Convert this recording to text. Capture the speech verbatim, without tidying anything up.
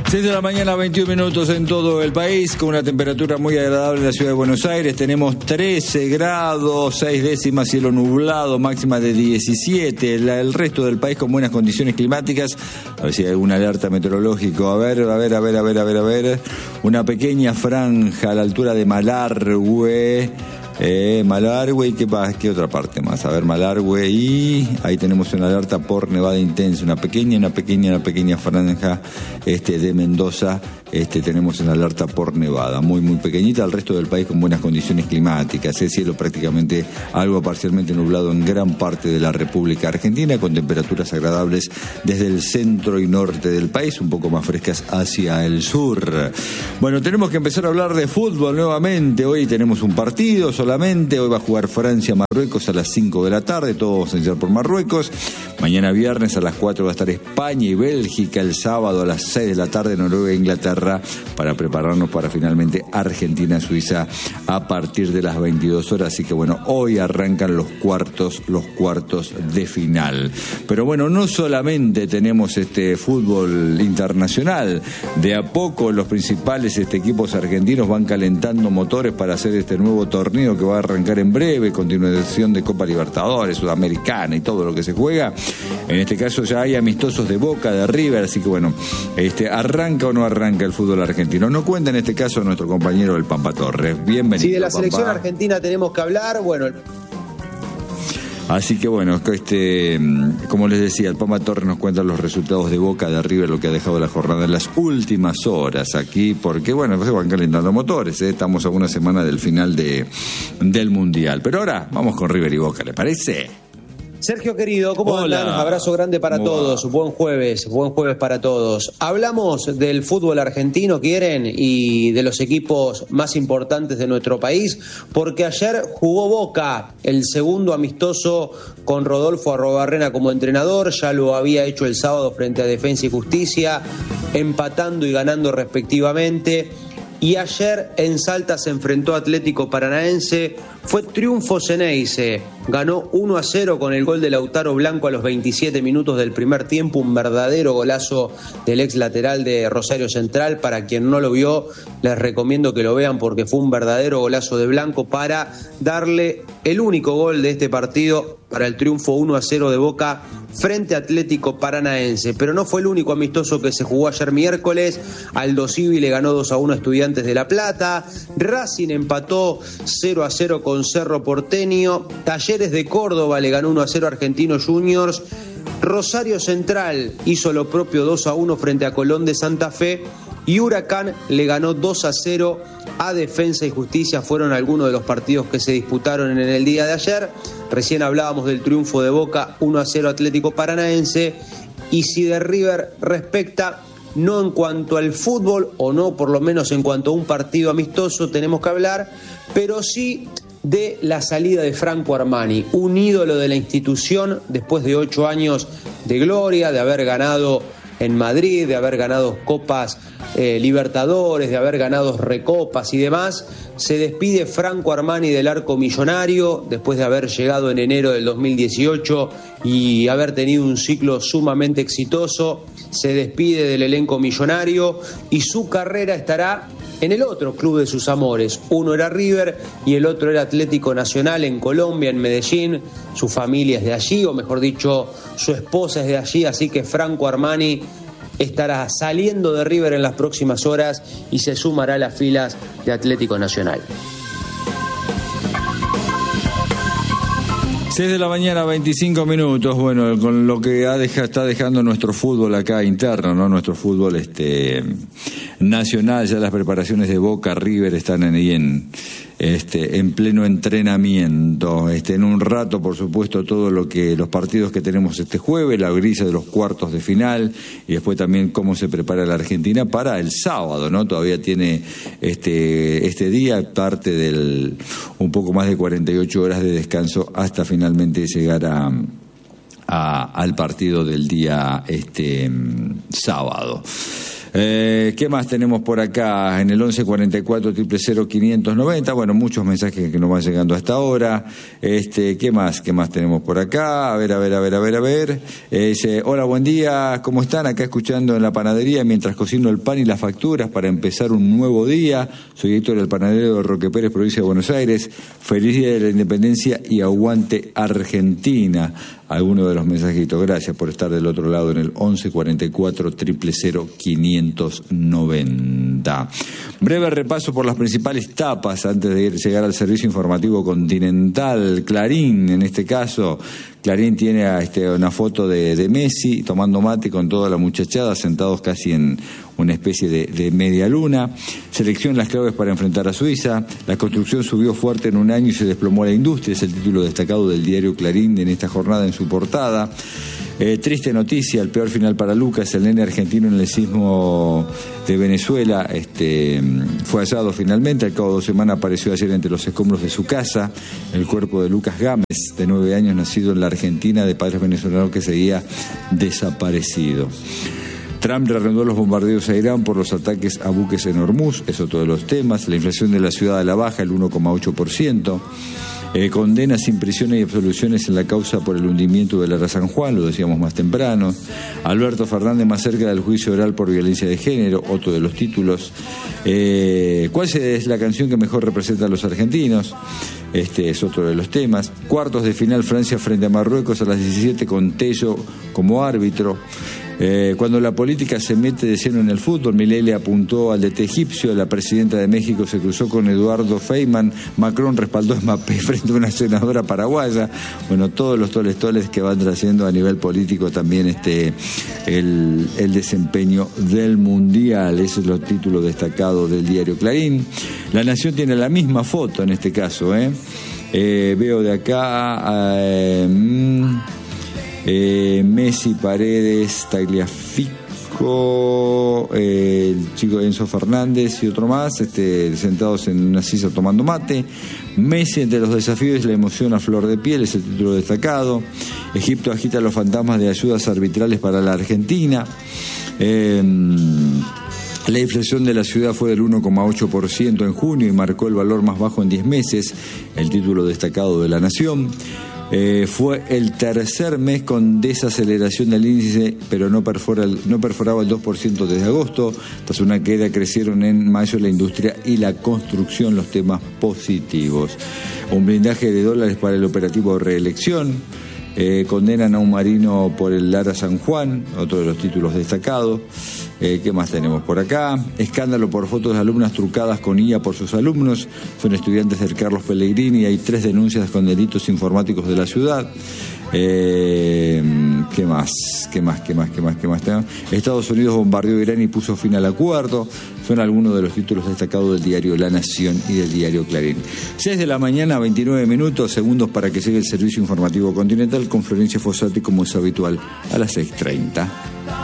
seis de la mañana, veintiún minutos en todo el país, con una temperatura muy agradable en la ciudad de Buenos Aires. Tenemos trece grados, seis décimas, cielo nublado, máxima de diecisiete. El, el resto del país con buenas condiciones climáticas. A ver si hay alguna alerta meteorológica. A ver, a ver, a ver, a ver, a ver, a ver. Una pequeña franja a la altura de Malargüe. Eh, Malargüe y qué, qué otra parte más, a ver, Malargüe y ahí tenemos una alerta por nevada intensa, una pequeña, una pequeña, una pequeña franja este, de Mendoza, este, tenemos una alerta por nevada, muy muy pequeñita, el resto del país con buenas condiciones climáticas, el cielo prácticamente algo parcialmente nublado en gran parte de la República Argentina, con temperaturas agradables desde el centro y norte del país, un poco más frescas hacia el sur. Bueno, tenemos que empezar a hablar de fútbol nuevamente, hoy tenemos un partido solamente, hoy va a jugar Francia-Marruecos a las cinco de la tarde, todo va a iniciar por Marruecos, mañana viernes a las cuatro va a estar España y Bélgica, el sábado a las seis de la tarde Noruega e Inglaterra, para prepararnos para finalmente Argentina-Suiza a partir de las veintidós horas, así que bueno, hoy arrancan los cuartos, los cuartos de final. Pero bueno, no solamente tenemos este fútbol internacional, de a poco los principales este, equipos argentinos van calentando motores para hacer este nuevo torneo que va a arrancar en breve, continuación de Copa Libertadores, Sudamericana y todo lo que se juega. En este caso ya hay amistosos de Boca, de River, así que bueno, este, ¿arranca o no arranca el fútbol argentino? No cuenta en este caso nuestro compañero el Pampa Torres. Bienvenido. Sí, de la Pampa. Selección argentina tenemos que hablar, bueno. Así que bueno, este, como les decía, el Pampa Torres nos cuenta los resultados de Boca, de River, lo que ha dejado la jornada en las últimas horas aquí, porque bueno, se van calentando motores, ¿eh? Estamos a una semana del final de, del Mundial. Pero ahora vamos con River y Boca, ¿le parece? Sergio querido, ¿cómo Hola. andan? Abrazo grande para ¿Cómo todos, va? buen jueves, buen jueves para todos. Hablamos del fútbol argentino, ¿quieren? Y de los equipos más importantes de nuestro país, porque ayer jugó Boca, el segundo amistoso con Rodolfo Arrobarrena como entrenador, ya lo había hecho el sábado frente a Defensa y Justicia, empatando y ganando respectivamente. Y ayer en Salta se enfrentó a Atlético Paranaense, fue triunfo Ceneice, ganó uno a cero con el gol de Lautaro Blanco a los veintisiete minutos del primer tiempo, un verdadero golazo del ex lateral de Rosario Central. Para quien no lo vio, les recomiendo que lo vean porque fue un verdadero golazo de Blanco para darle el único gol de este partido para el triunfo uno a cero de Boca frente a Atlético Paranaense. Pero no fue el único amistoso que se jugó ayer miércoles. Aldo Civi le ganó dos a uno a Estudiantes de La Plata, Racing empató cero a cero con Cerro Porteño, Talleres de Córdoba le ganó uno a cero a Argentinos Juniors, Rosario Central hizo lo propio dos a uno frente a Colón de Santa Fe y Huracán le ganó dos a cero a Defensa y Justicia. Fueron algunos de los partidos que se disputaron en el día de ayer. Recién hablábamos del triunfo de Boca uno a cero Atlético Paranaense, y si de River respecta, no en cuanto al fútbol, o no por lo menos en cuanto a un partido amistoso tenemos que hablar, pero sí de la salida de Franco Armani, un ídolo de la institución después de ocho años de gloria, de haber ganado en Madrid, de haber ganado Copas eh, Libertadores, de haber ganado Recopas y demás. Se despide Franco Armani del arco millonario después de haber llegado en enero del dos mil dieciocho y haber tenido un ciclo sumamente exitoso. Se despide del elenco millonario y su carrera estará en el otro club de sus amores. Uno era River y el otro era Atlético Nacional en Colombia, en Medellín. Su familia es de allí, o mejor dicho, su esposa es de allí, así que Franco Armani estará saliendo de River en las próximas horas y se sumará a las filas de Atlético Nacional. seis de la mañana, veinticinco minutos. Bueno, con lo que ha deja, está dejando nuestro fútbol acá interno, ¿no? Nuestro fútbol este nacional, ya las preparaciones de Boca, River están ahí en este en pleno entrenamiento. Este en un rato, por supuesto, todo lo que los partidos que tenemos este jueves, la grilla de los cuartos de final y después también cómo se prepara la Argentina para el sábado, ¿no? Todavía tiene este este día parte del un poco más de cuarenta y ocho horas de descanso hasta finalmente llegar a, a al partido del día este sábado. Eh, ¿Qué más tenemos por acá? En el once cuarenta y cuatro, cero cero cero, quinientos noventa. Bueno, muchos mensajes que nos van llegando hasta ahora. Este, ¿qué más? ¿Qué más tenemos por acá? A ver, a ver, a ver, a ver, a ver. Eh, dice, hola, buen día. ¿Cómo están? Acá escuchando en la panadería mientras cocino el pan y las facturas para empezar un nuevo día. Soy Héctor, el panadero de Roque Pérez, provincia de Buenos Aires. Feliz Día de la Independencia y aguante Argentina. Alguno de los mensajitos. Gracias por estar del otro lado en el once cuarenta y cuatro, cero cero cero, quinientos noventa. Breve repaso por las principales tapas antes de llegar al servicio informativo continental. Clarín, en este caso, Clarín tiene a este, una foto de, de Messi tomando mate con toda la muchachada, sentados casi en una especie de, de media luna. Selección las claves para enfrentar a Suiza. La construcción subió fuerte en un año y se desplomó la industria. Es el título destacado del diario Clarín en esta jornada en su portada. Eh, triste noticia, el peor final para Lucas, el nene argentino en el sismo de Venezuela, este, fue hallado finalmente. Al cabo de dos semanas apareció ayer entre los escombros de su casa el cuerpo de Lucas Gámez, de nueve años, nacido en la Argentina, de padres venezolanos, que seguía desaparecido. Trump reanudó los bombardeos a Irán por los ataques a buques en Hormuz, es otro de los temas. La inflación de la ciudad a la baja, el uno coma ocho por ciento. Eh, condena sin prisiones y absoluciones en la causa por el hundimiento del Ara San Juan, lo decíamos más temprano. Alberto Fernández más cerca del juicio oral por violencia de género, otro de los títulos. Eh, ¿Cuál es la canción que mejor representa a los argentinos? Este es otro de los temas. Cuartos de final, Francia frente a Marruecos a las diecisiete con Tello como árbitro. Eh, cuando la política se mete de lleno en el fútbol, Milei le apuntó al D T egipcio, la presidenta de México se cruzó con Eduardo Feynman, Macron respaldó a Mbappé frente a una senadora paraguaya. Bueno, todos los toles toles que van trayendo a nivel político también este el, el desempeño del Mundial. Esos son los títulos destacados del diario Clarín. La Nación tiene la misma foto en este caso, ¿eh? Eh, veo de acá... Eh, mmm, Eh, Messi, Paredes, Tagliafico, eh, el chico Enzo Fernández y otro más, este, sentados en una silla tomando mate. Messi entre los desafíos y la emoción a flor de piel, es el título destacado. Egipto agita los fantasmas de ayudas arbitrales para la Argentina. Eh, La inflación de la ciudad fue del uno coma ocho por ciento en junio y marcó el valor más bajo en diez meses, el título destacado de La Nación. Eh, fue el tercer mes con desaceleración del índice, pero no, perfora el, no perforaba el dos por ciento desde agosto. Tras una queda, crecieron en mayo la industria y la construcción, los temas positivos. Un blindaje de dólares para el operativo de reelección. Eh, condenan a un marino por el Ara San Juan, otro de los títulos destacados. Eh, ¿Qué más tenemos por acá? Escándalo por fotos de alumnas trucadas con I A por sus alumnos. Son estudiantes del Carlos Pellegrini. Hay tres denuncias con delitos informáticos de la ciudad. Eh, ¿Qué más? ¿Qué más? ¿Qué más? ¿Qué más? ¿Qué más tenemos? Estados Unidos bombardeó Irán y puso fin al acuerdo. Son algunos de los títulos destacados del diario La Nación y del diario Clarín. seis de la mañana, veintinueve minutos, segundos para que llegue el servicio informativo continental con Florencia Fossati, como es habitual, a las seis treinta.